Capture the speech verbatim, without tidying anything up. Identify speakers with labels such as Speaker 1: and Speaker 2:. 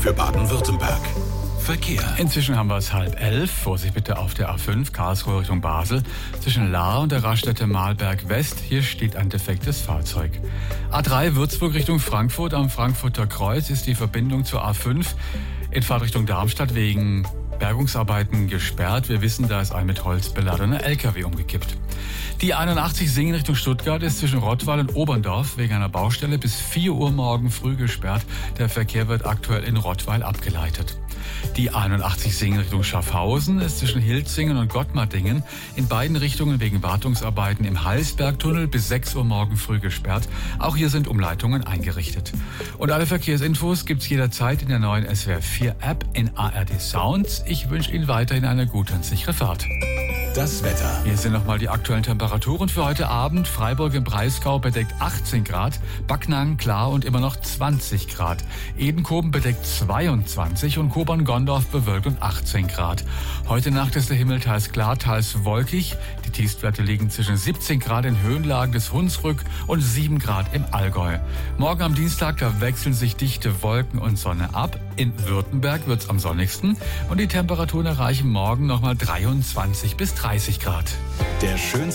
Speaker 1: für Baden-Württemberg. Verkehr.
Speaker 2: Inzwischen haben wir es halb elf. Vorsicht bitte auf der A fünf, Karlsruhe Richtung Basel. Zwischen Lahr und der Raststätte Mahlberg West. Hier steht ein defektes Fahrzeug. A drei, Würzburg Richtung Frankfurt. Am Frankfurter Kreuz ist die Verbindung zur A fünf in Fahrtrichtung Darmstadt wegen Bergungsarbeiten gesperrt. Wir wissen, da ist ein mit Holz beladener L K W umgekippt. Die einundachtzig Singen Richtung Stuttgart ist zwischen Rottweil und Oberndorf wegen einer Baustelle bis vier Uhr morgen früh gesperrt. Der Verkehr wird aktuell in Rottweil abgeleitet. Die einundachtzig Singen Richtung Schaffhausen ist zwischen Hilzingen und Gottmardingen in beiden Richtungen wegen Wartungsarbeiten im Heilsbergtunnel bis sechs Uhr morgen früh gesperrt. Auch hier sind Umleitungen eingerichtet. Und alle Verkehrsinfos gibt's jederzeit in der neuen S W R vier App in A R D Sounds. Ich wünsche Ihnen weiterhin eine gute und sichere Fahrt.
Speaker 1: Das Wetter.
Speaker 2: Hier sind nochmal die aktuellen Temperaturen für heute Abend. Freiburg im Breisgau bedeckt achtzehn Grad, Backnang klar und immer noch zwanzig Grad. Edenkoben bedeckt zweiundzwanzig und Kobern-Gondorf bewölkt und achtzehn Grad. Heute Nacht ist der Himmel teils klar, teils wolkig. Die Tiefstwerte liegen zwischen siebzehn Grad in Höhenlagen des Hunsrück und sieben Grad im Allgäu. Morgen am Dienstag, da wechseln sich dichte Wolken und Sonne ab. In Württemberg wird's am sonnigsten und die Temperaturen erreichen morgen nochmal dreiundzwanzig bis dreißig Grad.
Speaker 1: Der schönste